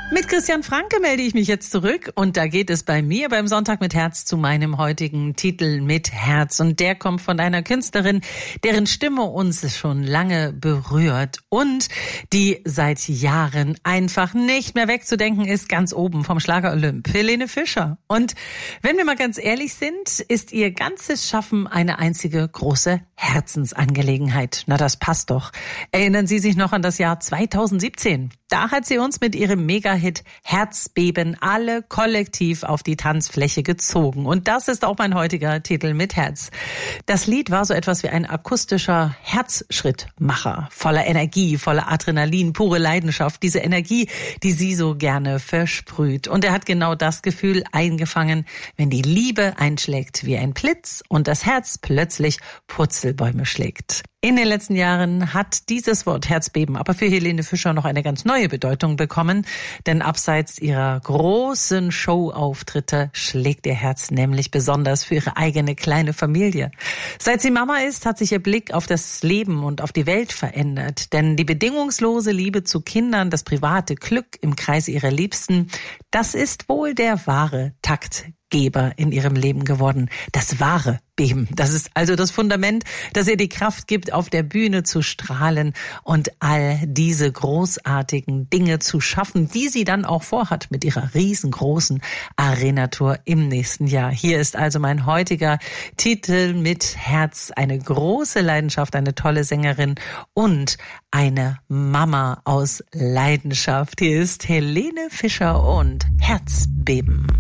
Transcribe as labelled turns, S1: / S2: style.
S1: Mit Christian Franke melde ich mich jetzt zurück und da geht es bei mir beim Sonntag mit Herz zu meinem heutigen Titel mit Herz und der kommt von einer Künstlerin, deren Stimme uns schon lange berührt und die seit Jahren einfach nicht mehr wegzudenken ist, ganz oben vom Schlager Olymp, Helene Fischer. Und wenn wir mal ganz ehrlich sind, ist ihr ganzes Schaffen eine einzige große Herzensangelegenheit. Na, das passt doch. Erinnern Sie sich noch an das Jahr 2017? Da hat sie uns mit ihrem Mega-Hit Herzbeben alle kollektiv auf die Tanzfläche gezogen. Und das ist auch mein heutiger Titel mit Herz. Das Lied war so etwas wie ein akustischer Herzschrittmacher. Voller Energie, voller Adrenalin, pure Leidenschaft. Diese Energie, die sie so gerne versprüht. Und er hat genau das Gefühl eingefangen, wenn die Liebe einschlägt wie ein Blitz und das Herz plötzlich Purzelbäume schlägt. In den letzten Jahren hat dieses Wort Herzbeben aber für Helene Fischer noch eine ganz neue Bedeutung bekommen, denn abseits ihrer großen Showauftritte schlägt ihr Herz nämlich besonders für ihre eigene kleine Familie. Seit sie Mama ist, hat sich ihr Blick auf das Leben und auf die Welt verändert, denn die bedingungslose Liebe zu Kindern, das private Glück im Kreise ihrer Liebsten, das ist wohl der wahre Taktgeber in ihrem Leben geworden. Das wahre Beben. Das ist also das Fundament, das ihr die Kraft gibt, auf der Bühne zu strahlen und all diese großartigen Dinge zu schaffen, die sie dann auch vorhat mit ihrer riesengroßen Arena-Tour im nächsten Jahr. Hier ist also mein heutiger Titel mit Herz. Eine große Leidenschaft, eine tolle Sängerin und eine Mama aus Leidenschaft. Hier ist Helene Fischer und Herzbeben.